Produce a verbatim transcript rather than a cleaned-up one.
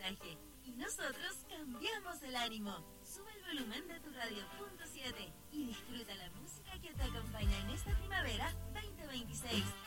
mensaje. Y nosotros cambiamos el ánimo. Sube el volumen de tu radio punto siete y disfruta la música que te acompaña en esta primavera veinte veintiséis.